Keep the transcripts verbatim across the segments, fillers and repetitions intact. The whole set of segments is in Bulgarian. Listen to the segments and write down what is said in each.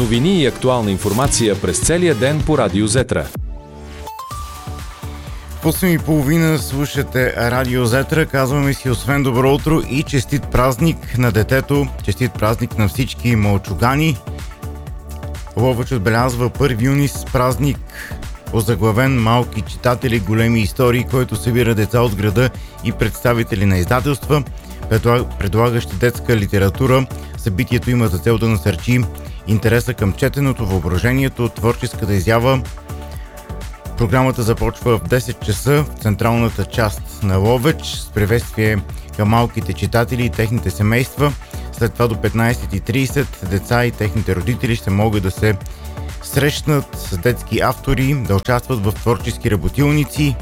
Новини и актуална информация през целия ден по Радио Зетра. В осем и половина слушате Радио Зетра. Казваме си освен добро утро и честит празник на детето, честит празник на всички малчугани. Ловеч отбелязва първи юни с празник озаглавен "Малки читатели, големи истории", който събира деца от града и представители на издателства, предлагащи детска литература. Събитието има за цел да насърчи интереса към четеното, въображението, творческата изява. Програмата започва в десет часа в централната част на Ловеч с приветствие към малките читатели и техните семейства. След това до петнайсет и трийсет деца и техните родители ще могат да се срещнат с детски автори, да участват в творчески работилници.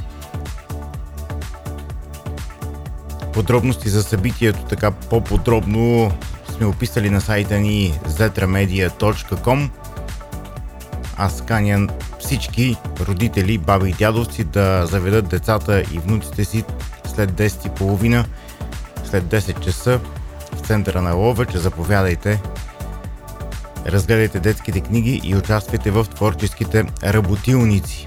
Подробности за събитието така по-подробно сме описали на сайта ни зетраmedia точка ком. Аз каня всички родители, баби и дядовци да заведат децата и внуците си след десет и половина, след десет часа в центъра на Ловеч. Заповядайте, разгледайте детските книги и участвайте в творческите работилници.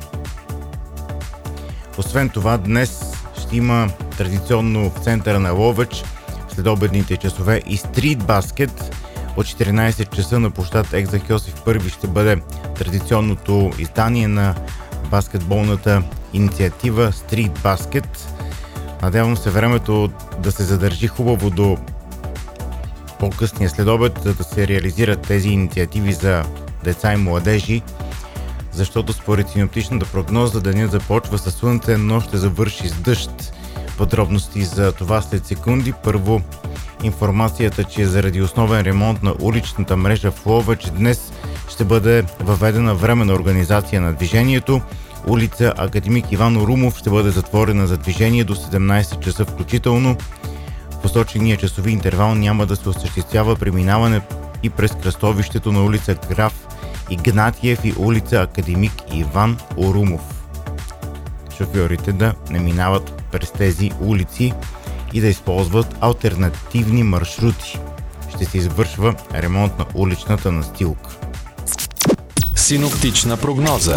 Освен това, днес ще има традиционно в центъра на Ловеч след обедните часове и стрит баскет. От четиринайсет часа на площад Екзарх Йосиф Първи ще бъде традиционното издание на баскетболната инициатива Стрит Баскет. Надявам се времето да се задържи хубаво до по-късния следобед, за да се реализират тези инициативи за деца и младежи, защото според синоптичната прогноза денят започва със слънце, но ще завърши с дъжд. Подробности за това след секунди. Първо информацията, че заради основен ремонт на уличната мрежа в Ловеч днес ще бъде въведена временна организация на движението. Улица Академик Иван Орумов ще бъде затворена за движение до седемнайсет часа включително. В посочения часови интервал няма да се осъществява преминаване и през кръстовището на улица Граф Игнатиев и улица Академик Иван Орумов. Шофьорите да не минават през тези улици и да използват алтернативни маршрути. Ще се извършва ремонт на уличната настилка. Синоптична прогноза.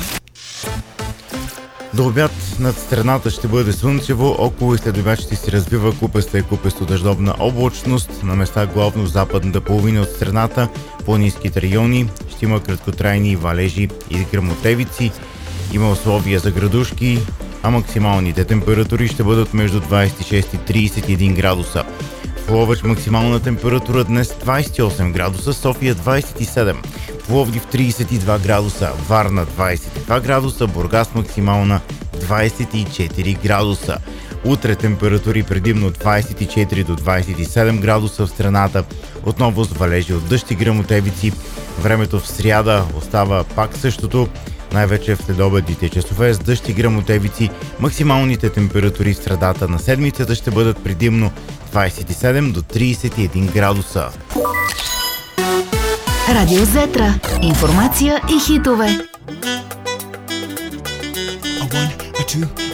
До обяд над страната ще бъде слънчево, около и след обяд ще се развива купеста и купесто дъждовна облачност. На места главно в западната половина от страната, по-ниските райони ще има краткотрайни валежи и гръмотевици. Има условия за градушки, а максималните температури ще бъдат между двайсет и шест и трийсет и един градуса. В Ловеч максимална температура днес двайсет и осем градуса, София двайсет и седем, Пловдив трийсет и два градуса, Варна двайсет и два градуса, Бургас максимална двайсет и четири градуса. Утре температури предимно двайсет и четири до двайсет и седем градуса в страната, отново с валежи от дъжд и гръмотевици. Времето в сряда остава пак същото, най-вече в следобедните часове с дъжд и гръмотевици. Максималните температури в средата на седмицата ще бъдат предимно двайсет и седем до трийсет и един градуса. Радио Зетра. Информация и хитове. A one, a two,